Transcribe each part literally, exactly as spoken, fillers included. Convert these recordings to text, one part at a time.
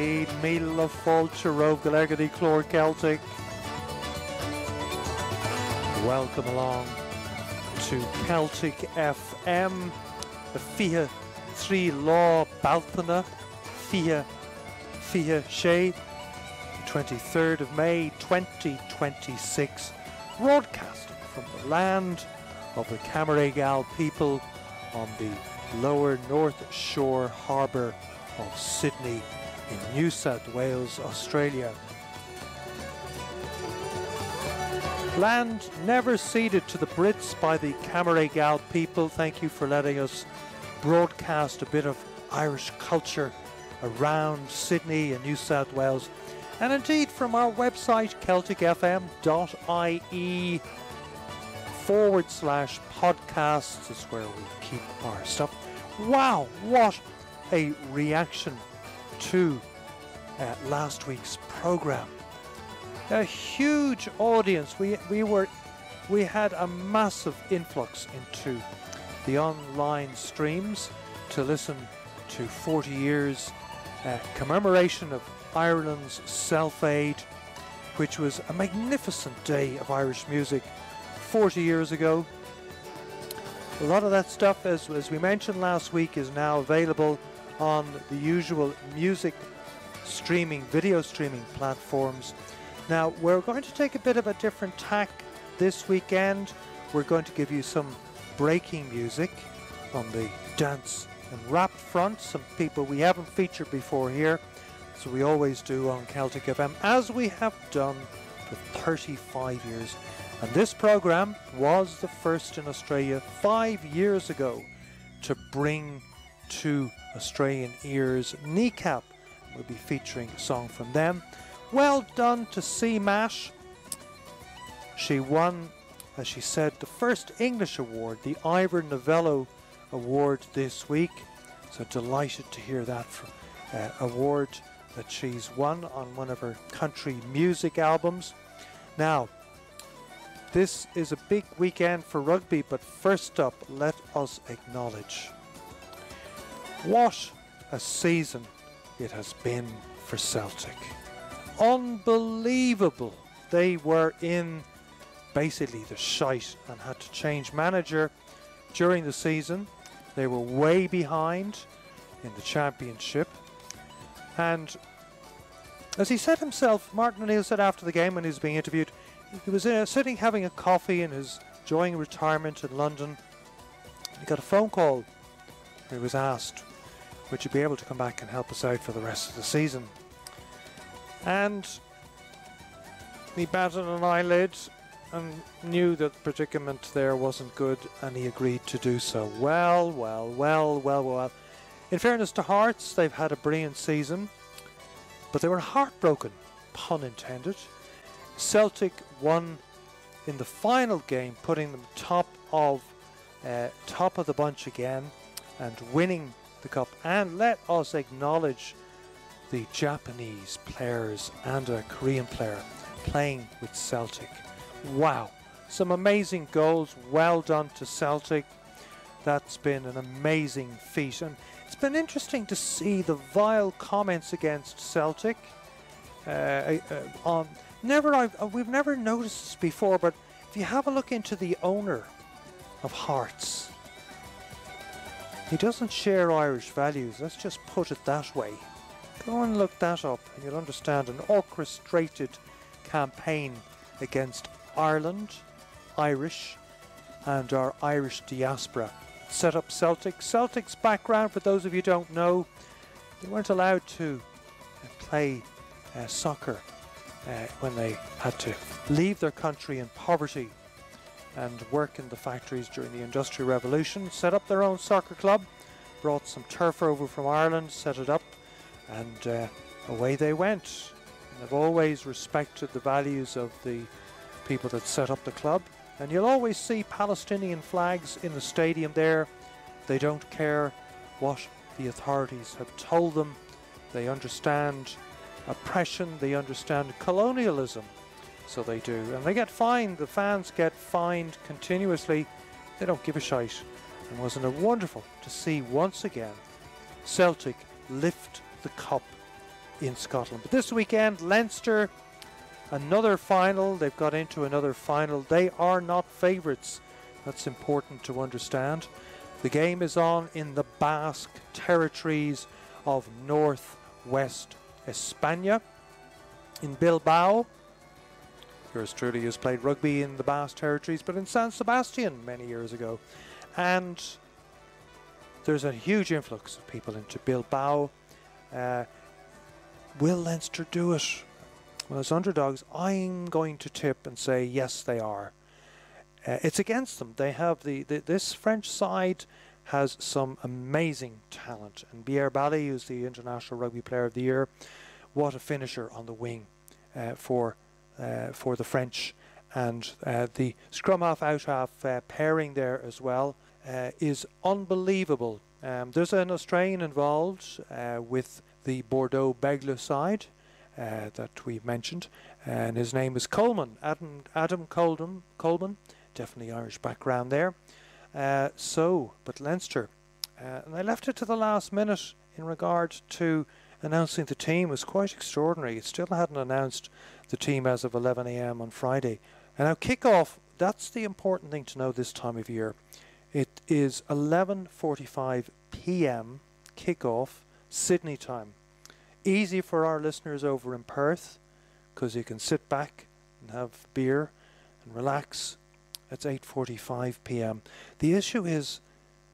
Míle fáilte romh go legaí chlór Celtic. Welcome along to Celtic F M, the Fia Three Law Baltana, Fia Fia Shade, twenty-third of May twenty twenty-six, broadcasting from the land of the Camaragal people on the lower North Shore harbour of Sydney in New South Wales, Australia. Land never ceded to the Brits by the Camaragal people. Thank you for letting us broadcast a bit of Irish culture around Sydney and New South Wales. And indeed from our website, celtic f m dot i e forward slash podcasts is where we keep our stuff. Wow, what a reaction to uh, last week's program. A huge audience. We we were we had a massive influx into the online streams to listen to forty years uh, commemoration of Ireland's Self-Aid, which was a magnificent day of Irish music forty years ago. A lot of that stuff, as, as we mentioned last week, is now available on the usual music streaming, video streaming platforms. Now, we're going to take a bit of a different tack this weekend. We're going to give you some breaking music on the dance and rap front, some people we haven't featured before here, so we always do on Celtic F M, as we have done for thirty-five years. And this program was the first in Australia five years ago to bring to Australian ears Kneecap. We'll be featuring a song from them. Well done to C. Mash. She won, as she said, the first English award, the Ivor Novello Award this week. So delighted to hear that from, uh, award that she's won on one of her country music albums. Now, this is a big weekend for rugby, but first up, let us acknowledge what a season it has been for Celtic. Unbelievable. They were in basically the shite and had to change manager during the season. They were way behind in the championship. And as he said himself, Martin O'Neill said after the game when he was being interviewed, he was uh, sitting having a coffee in his enjoying retirement in London. He got a phone call. He was asked, would you be able to come back and help us out for the rest of the season? And he batted an eyelid and knew that the predicament there wasn't good, and he agreed to do so. Well, well, well, well, well. In fairness to Hearts, they've had a brilliant season, but they were heartbroken, pun intended. Celtic won in the final game, putting them top of uh, top of the bunch again and winning the cup. And let us acknowledge the Japanese players and a Korean player playing with Celtic. Wow, some amazing goals. Well done to Celtic. That's been an amazing feat, and it's been interesting to see the vile comments against Celtic. Uh, uh, on never, I've, uh, we've never noticed this before, but if you have a look into the owner of Hearts, he doesn't share Irish values. Let's just put it that way. Go and look that up and you'll understand an orchestrated campaign against Ireland, Irish, and our Irish diaspora. Set up Celtic. Celtic's background, for those of you who don't know, they weren't allowed to uh, play uh, soccer uh, when they had to leave their country in poverty and work in the factories during the Industrial Revolution. Set up their own soccer club, brought some turf over from Ireland, set it up, and uh, away they went. And they've always respected the values of the people that set up the club. And you'll always see Palestinian flags in the stadium there. They don't care what the authorities have told them. They understand oppression, they understand colonialism. So they do. And they get fined, the fans get fined continuously. They don't give a shite. And wasn't it wonderful to see once again Celtic lift the cup in Scotland. But this weekend, Leinster, another final. They've got into another final. They are not favourites. That's important to understand. The game is on in the Basque territories of northwest España, in Bilbao. Yours truly has played rugby in the Basque territories, but in San Sebastian many years ago. And there's a huge influx of people into Bilbao. Uh, will Leinster do it? Well, as underdogs, I'm going to tip and say yes, they are. Uh, it's against them. They have the, the this French side has some amazing talent, and Pierre Bailly, who's the International Rugby Player of the Year, what a finisher on the wing uh, for uh, for the French, and uh, the scrum half out half uh, pairing there as well uh, is unbelievable. Um, there's an Australian involved uh, with the Bordeaux Begle side uh, that we've mentioned, and his name is Coleman, Adam Adam Coleman. Coleman. Definitely Irish background there. Uh, so, but Leinster, uh, and I left it to the last minute in regard to announcing the team. It was quite extraordinary. It still hadn't announced the team as of eleven A M on Friday. And now kick-off, that's the important thing to know this time of year. It is eleven forty-five P M kick-off, Sydney time. Easy for our listeners over in Perth, because you can sit back and have beer and relax. It's eight forty-five P M The issue is,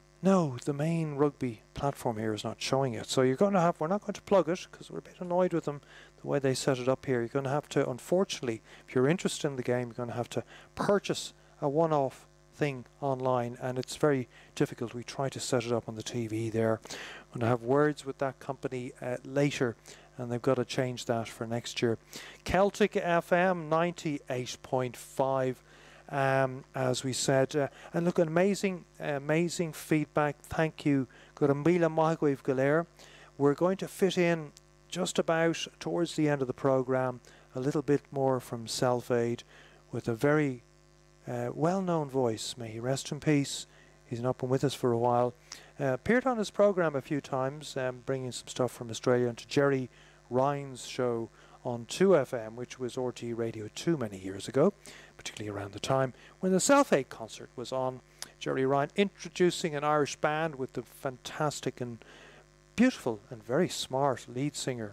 no, the main rugby platform here is not showing it. So you're going to have, we're not going to plug it because we're a bit annoyed with them, the way they set it up here. You're going to have to, unfortunately, if you're interested in the game, you're going to have to purchase a one-off thing online, and it's very difficult. We try to set it up on the T V there. I'm going to have words with that company uh, later, and they've got to change that for next year. Celtic F M ninety-eight point five. Um, as we said, uh, and look, amazing, amazing feedback. Thank you, Gurambila Mahagwev Galer. We're going to fit in just about towards the end of the program a little bit more from Self-Aid with a very uh, well-known voice. May he rest in peace. He's not been with us for a while. Uh, appeared on his program a few times, um, bringing some stuff from Australia, and to Jerry Ryan's show on two F M, which was R T Radio two many years ago, particularly around the time when the Self-Aid concert was on. Jerry Ryan introducing an Irish band with the fantastic and beautiful and very smart lead singer,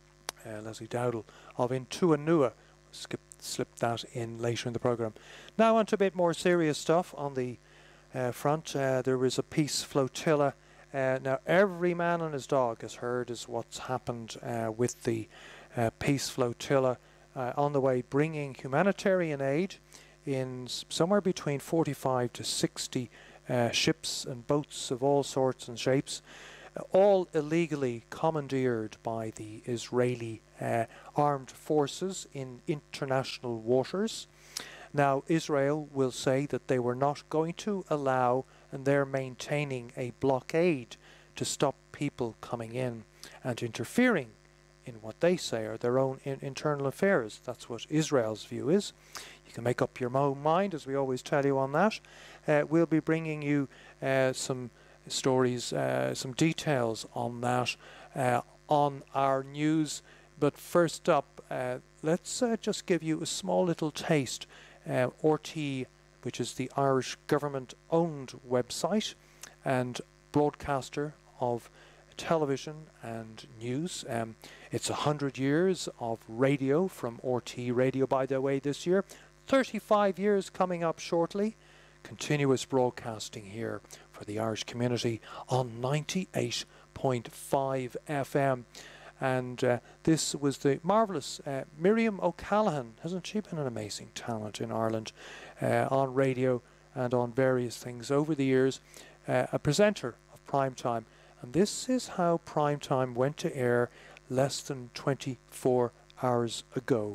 uh, Leslie Dowdle of Intuanua. Skip, slip that in later in the programme. Now on to a bit more serious stuff on the uh, front. Uh, there was a peace flotilla. Uh, now every man and his dog has heard is what's happened uh, with the Uh, peace flotilla uh, on the way, bringing humanitarian aid in s somewhere between forty-five to sixty uh, ships and boats of all sorts and shapes, uh, all illegally commandeered by the Israeli uh, armed forces in international waters. Now Israel will say that they were not going to allow, and they're maintaining a blockade to stop people coming in and interfering in what they say are their own in internal affairs. That's what Israel's view is. You can make up your own mind, as we always tell you on that. Uh, we'll be bringing you uh, some stories, uh, some details on that uh, on our news. But first up, uh, let's uh, just give you a small little taste. Uh, R T, which is the Irish government-owned website and broadcaster of television and news. Um, it's a hundred years of radio from R T Radio, by the way, this year. thirty-five years coming up shortly. Continuous broadcasting here for the Irish community on ninety-eight point five F M. And uh, this was the marvellous uh, Miriam O'Callaghan. Hasn't she been an amazing talent in Ireland uh, on radio and on various things over the years? Uh, a presenter of Primetime. And this is how Primetime went to air less than twenty-four hours ago.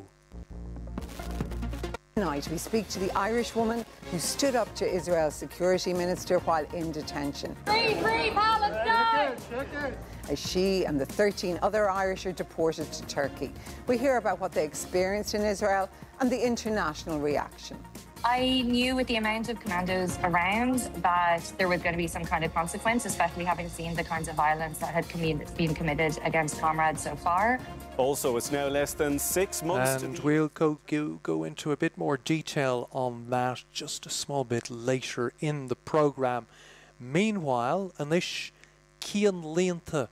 Tonight we speak to the Irish woman who stood up to Israel's security minister while in detention. Free, free Palestine! As she and the thirteen other Irish are deported to Turkey. We hear about what they experienced in Israel and the international reaction. I knew with the amount of commandos around that there was going to be some kind of consequence, especially having seen the kinds of violence that had commi- been committed against comrades so far. Also, it's now less than six months And to we'll go, go, go into a bit more detail on that just a small bit later in the programme. Meanwhile, Anish Cian Leanta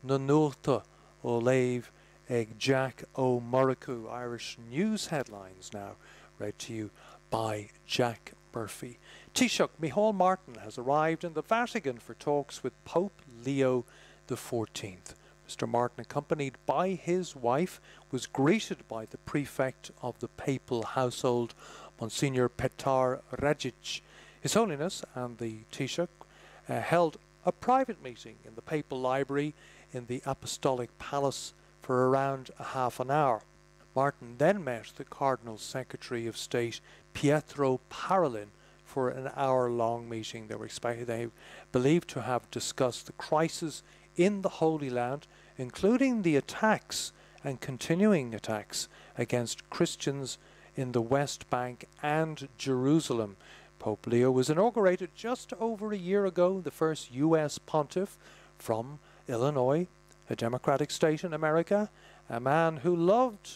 Nanota Olév Eg Jack O'Muraku. Irish news headlines now read to you by Jack Murphy. Taoiseach Micheál Martin has arrived in the Vatican for talks with Pope Leo the fourteenth. Mister Martin, accompanied by his wife, was greeted by the prefect of the papal household, Monsignor Petar Rajic. His Holiness and the Taoiseach uh, held a private meeting in the papal library in the Apostolic Palace for around a half an hour. Martin then met the Cardinal Secretary of State, Pietro Parolin, for an hour-long meeting. They were expected, they believed to have discussed the crisis in the Holy Land, including the attacks and continuing attacks against Christians in the West Bank and Jerusalem. Pope Leo was inaugurated just over a year ago, the first U S pontiff from Illinois, a democratic state in America, a man who loved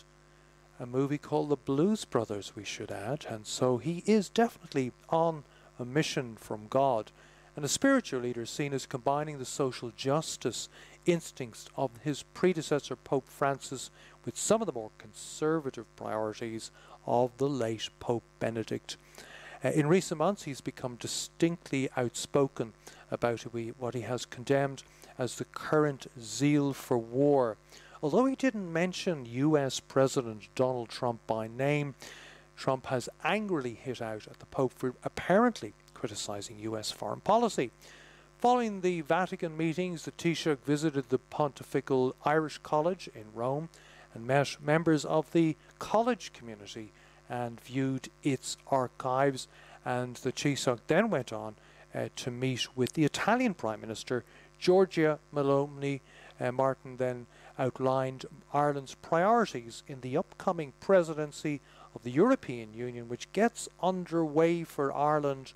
a movie called The Blues Brothers, we should add, and so he is definitely on a mission from God, and a spiritual leader seen as combining the social justice instincts of his predecessor Pope Francis with some of the more conservative priorities of the late Pope Benedict. Uh, in recent months he's become distinctly outspoken about what he has condemned as the current zeal for war. Although he didn't mention U S President Donald Trump by name, Trump has angrily hit out at the Pope for apparently criticizing U S foreign policy. Following the Vatican meetings, the Taoiseach visited the Pontifical Irish College in Rome and met members of the college community and viewed its archives. And the Taoiseach then went on uh, to meet with the Italian Prime Minister, Giorgia Meloni. Uh, Martin then outlined Ireland's priorities in the upcoming presidency of the European Union, which gets underway for Ireland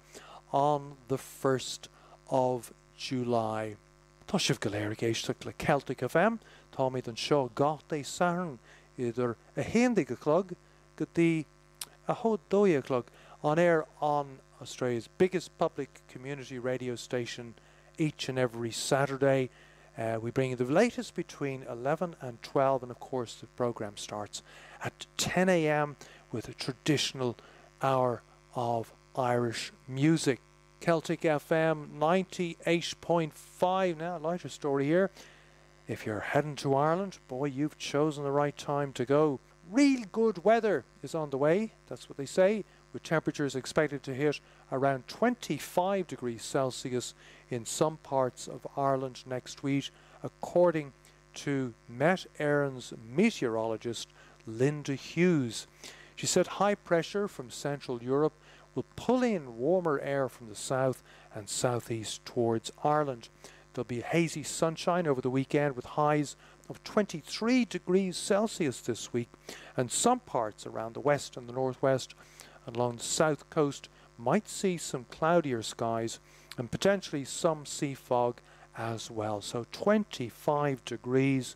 on the first of July. Tá sibh go léir géisteach le Celtic F M, tá míad an seo gach é saran idir a héandaigh go clog go dtí a hódóidh clog on air on Australia's biggest public community radio station each and every Saturday. Uh, we bring you the latest between eleven and twelve, and of course the programme starts at ten a m with a traditional hour of Irish music. Celtic F M ninety-eight point five. Now, a lighter story here. If you're heading to Ireland, boy, you've chosen the right time to go. Real good weather is on the way, that's what they say, with temperatures expected to hit around twenty-five degrees Celsius in some parts of Ireland next week, according to Met Éireann's meteorologist Linda Hughes. She said high pressure from Central Europe will pull in warmer air from the south and southeast towards Ireland. There'll be hazy sunshine over the weekend with highs of twenty-three degrees Celsius this week, and some parts around the west and the northwest and along the south coast might see some cloudier skies and potentially some sea fog as well. So twenty-five degrees,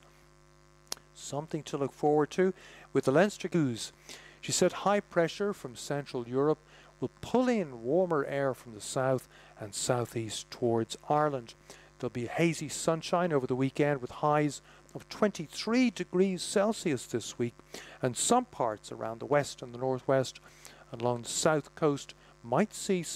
something to look forward to. With the Leinster News, she said high pressure from Central Europe will pull in warmer air from the south and southeast towards Ireland. There'll be hazy sunshine over the weekend with highs of twenty-three degrees Celsius this week, and some parts around the west and the northwest and along the south coast might see